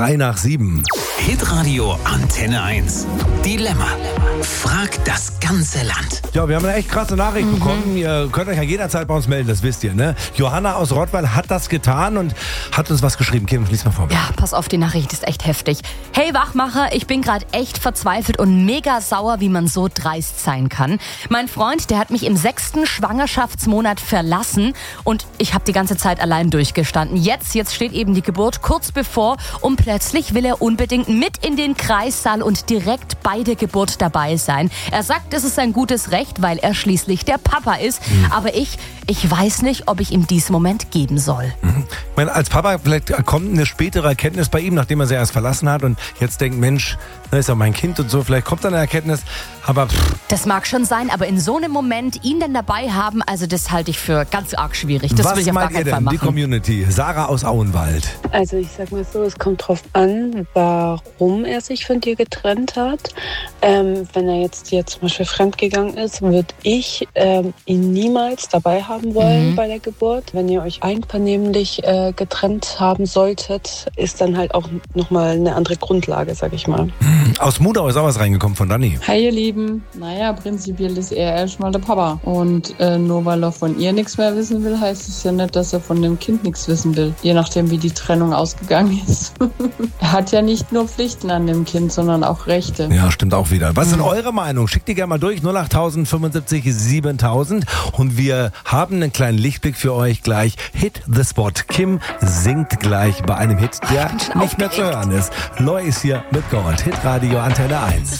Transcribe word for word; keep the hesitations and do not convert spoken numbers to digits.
drei nach sieben. Hitradio Antenne eins. Dilemma. Frag das ganze Land. Ja, wir haben eine echt krasse Nachricht Mhm. bekommen. Ihr könnt euch ja jederzeit bei uns melden, das wisst ihr, ne? Johanna aus Rottweil hat das getan und hat uns was geschrieben. Kim, lies mal vor. Ja, pass auf, die Nachricht ist echt heftig. Hey Wachmacher, ich bin gerade echt verzweifelt und mega sauer, wie man so dreist sein kann. Mein Freund, der hat mich im sechsten Schwangerschaftsmonat verlassen und ich habe die ganze Zeit allein durchgestanden. Jetzt, jetzt steht eben die Geburt kurz bevor und plötzlich will er unbedingt mit in den Kreissaal und direkt bei der Geburt dabei sein. Er sagt, es ist sein gutes Recht, weil er schließlich der Papa ist. Mhm. Aber ich, ich weiß nicht, ob ich ihm diesen Moment geben soll. Mhm. Ich meine, als Papa, vielleicht kommt eine spätere Erkenntnis bei ihm, nachdem er sie erst verlassen hat und jetzt denkt, Mensch, das ist ja mein Kind und so, vielleicht kommt dann eine Erkenntnis, aber pff. Das mag schon sein, aber in so einem Moment ihn dann dabei haben, also das halte ich für ganz arg schwierig. Das Was will ich auf gar meint ihr keinen Fall denn, machen. die Community? Sarah aus Auenwald. Also ich sag mal so, es kommt drauf an, warum er sich von dir getrennt hat. Ähm, wenn er jetzt hier zum Beispiel fremdgegangen ist, würde ich ähm, ihn niemals dabei haben wollen mhm. bei der Geburt. Wenn ihr euch einvernehmlich äh, getrennt haben solltet, ist dann halt auch nochmal eine andere Grundlage, sag ich mal. Aus Mudau ist auch was reingekommen von Dani. Hi ihr Lieben, naja, prinzipiell ist er erstmal der Papa. Und äh, nur weil er von ihr nichts mehr wissen will, heißt es ja nicht, dass er von dem Kind nichts wissen will. Je nachdem, wie die Trennung ausgegangen ist. Er hat ja nicht nur Pflichten an dem Kind, sondern auch Rechte. Ja, stimmt auch wieder. Was ist mhm. eure Meinung? Schickt die gerne mal durch, null acht tausend fünfundsiebzig siebentausend. Und wir haben einen kleinen Lichtblick für euch gleich. Hit the Spot. Kim singt gleich bei einem Hit, der nicht mehr zu hören ist. Lois hier mit Gold. Hitradio Antenne eins.